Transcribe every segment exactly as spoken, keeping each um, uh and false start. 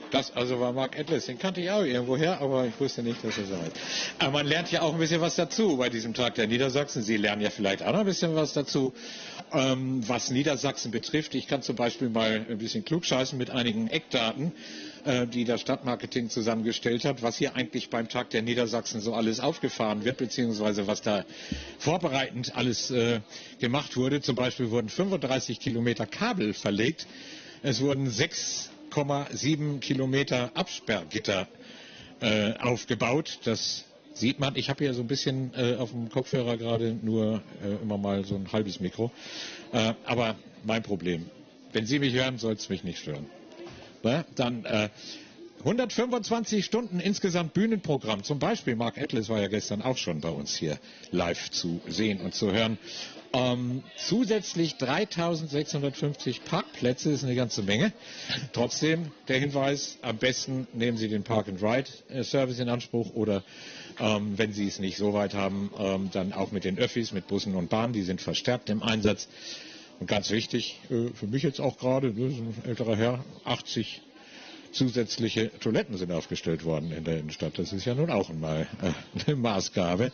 Das also war Mark Atlas, den kannte ich auch irgendwoher, aber ich wusste nicht, dass er so heißt. Aber man lernt ja auch ein bisschen was dazu bei diesem Tag der Niedersachsen. Sie lernen ja vielleicht auch noch ein bisschen was dazu, ähm, was Niedersachsen betrifft. Ich kann zum Beispiel mal ein bisschen klugscheißen mit einigen Eckdaten, äh, die das Stadtmarketing zusammengestellt hat, was hier eigentlich beim Tag der Niedersachsen so alles aufgefahren wird, beziehungsweise was da vorbereitend alles äh, gemacht wurde. Zum Beispiel wurden fünfunddreißig Kilometer Kabel verlegt. Es wurden sechs Komma sieben Kilometer Absperrgitter äh, aufgebaut. Das sieht man. Ich habe hier so ein bisschen äh, auf dem Kopfhörer gerade nur äh, immer mal so ein halbes Mikro. Äh, aber mein Problem. Wenn Sie mich hören, soll es mich nicht stören. Na, dann äh, hundertfünfundzwanzig Stunden insgesamt Bühnenprogramm. Zum Beispiel Mark Atlas war ja gestern auch schon bei uns hier live zu sehen und zu hören. Ähm, zusätzlich dreitausendsechshundertfünfzig Parkplätze, ist eine ganze Menge. Trotzdem der Hinweis, am besten nehmen Sie den Park-and-Ride-Service in Anspruch oder ähm, wenn Sie es nicht so weit haben, ähm, dann auch mit den Öffis, mit Bussen und Bahnen, die sind verstärkt im Einsatz. Und ganz wichtig, äh, für mich jetzt auch gerade, ne, so ein älterer Herr, achtzig zusätzliche Toiletten sind aufgestellt worden in der Innenstadt. Das ist ja nun auch mal äh, eine Maßgabe.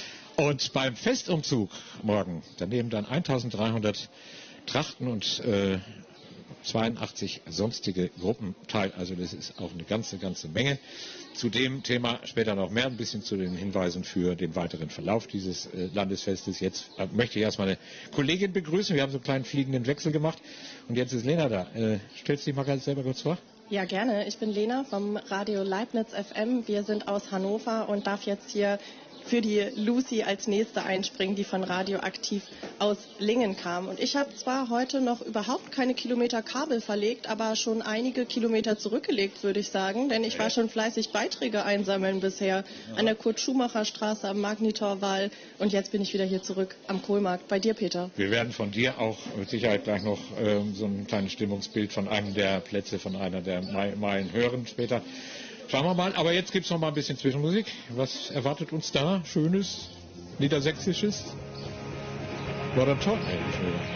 Und beim Festumzug morgen, da nehmen dann eintausenddreihundert Trachten und äh, zweiundachtzig sonstige Gruppen teil. Also das ist auch eine ganze, ganze Menge. Zu dem Thema später noch mehr, ein bisschen zu den Hinweisen für den weiteren Verlauf dieses äh, Landesfestes. Jetzt äh, möchte ich erstmal eine Kollegin begrüßen. Wir haben so einen kleinen fliegenden Wechsel gemacht. Und jetzt ist Lena da. Äh, stellst du dich mal ganz selber kurz vor? Ja, gerne. Ich bin Lena vom Radio Leibniz F M. Wir sind aus Hannover und darf jetzt hier für die Lucy als nächste einspringen, die von Radioaktiv aus Lingen kam. Und ich habe zwar heute noch überhaupt keine Kilometer Kabel verlegt, aber schon einige Kilometer zurückgelegt, würde ich sagen. Denn ich war schon fleißig Beiträge einsammeln bisher an der Kurt-Schumacher-Straße, am Magnitorwall. Und jetzt bin ich wieder hier zurück am Kohlmarkt. Bei dir, Peter. Wir werden von dir auch mit Sicherheit gleich noch ähm, so ein kleines Stimmungsbild von einem der Plätze, von einer der Meilen hören später. Schauen wir mal, aber jetzt gibt es noch mal ein bisschen Zwischenmusik. Was erwartet uns da? Schönes, Niedersächsisches? War dann toll eigentlich wieder.